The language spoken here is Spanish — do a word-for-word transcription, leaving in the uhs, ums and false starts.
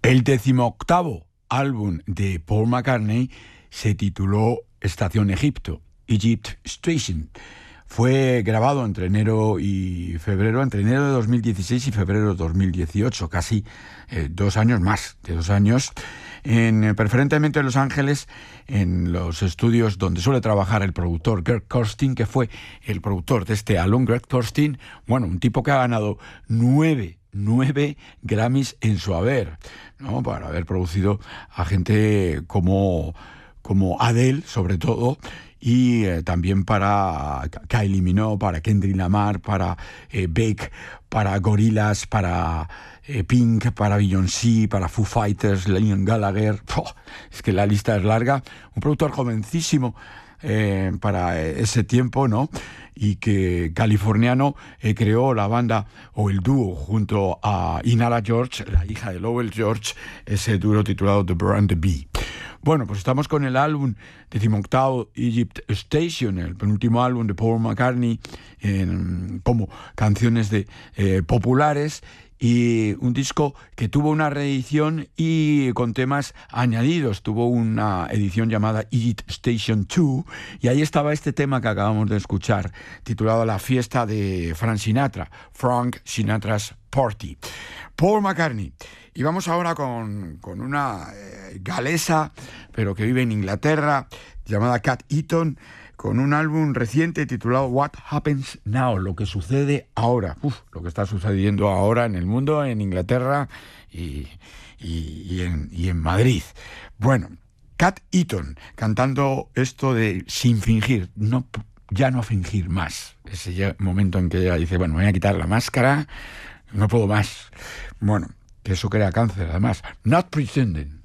El decimoctavo álbum de Paul McCartney se tituló Estación Egipto, Egypt Station. Fue grabado entre enero y febrero, entre enero de dos mil dieciséis y febrero de dos mil dieciocho, casi eh, dos años más de dos años, en, preferentemente en Los Ángeles, en los estudios donde suele trabajar el productor Greg Kurstin, que fue el productor de este álbum. Greg Kurstin, bueno, un tipo que ha ganado nueve, nueve Grammys en su haber, ¿no? Para haber producido a gente como, como Adele, sobre todo, y eh, también para Kylie Minogue, para Kendrick Lamar, para eh, Beck, para Gorillaz, para eh, Pink, para Beyoncé, para Foo Fighters, Liam Gallagher. ¡Oh! Es que la lista es larga. Un productor jovencísimo eh, para ese tiempo, ¿no? Y que californiano eh, creó la banda o el dúo junto a Inala George, la hija de Lowell George, ese dúo titulado The Brand Bee. Bueno, pues estamos con el álbum decimoctavo Egypt Station, el penúltimo álbum de Paul McCartney, en, como canciones de eh, populares, y un disco que tuvo una reedición y con temas añadidos. Tuvo una edición llamada Egypt Station dos, y ahí estaba este tema que acabamos de escuchar, titulado La fiesta de Frank Sinatra, Frank Sinatra's Party. Paul McCartney. Y vamos ahora con, con una eh, galesa, pero que vive en Inglaterra, llamada Cat Eaton, con un álbum reciente titulado What Happens Now, lo que sucede ahora. Uf, lo que está sucediendo ahora en el mundo, en Inglaterra y, y, y, en, y en Madrid. Bueno, Cat Eaton cantando esto de sin fingir, no, ya no fingir más. Ese momento en que ella dice, bueno, me voy a quitar la máscara, no puedo más. Bueno, que eso crea cáncer, además. Not pretending.